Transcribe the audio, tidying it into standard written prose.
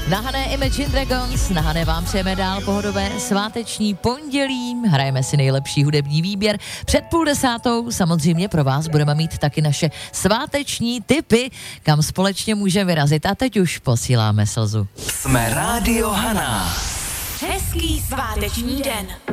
Na Hané Imagine Dragons, na Hané vám přejeme dál pohodové sváteční pondělí, hrajeme si nejlepší hudební výběr. Před 9:30 samozřejmě pro vás budeme mít taky naše sváteční tipy, kam společně můžeme vyrazit a teď už posíláme slzu. Jsme Rádio Haná. Hezký sváteční den.